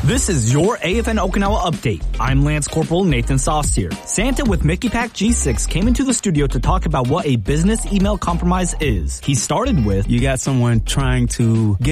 This is your AFN Okinawa update. I'm Lance Corporal Nathan Saucier. Santa with Mickey Pack G6 came into the studio to talk about what a business email compromise is. He started with, you got someone trying to get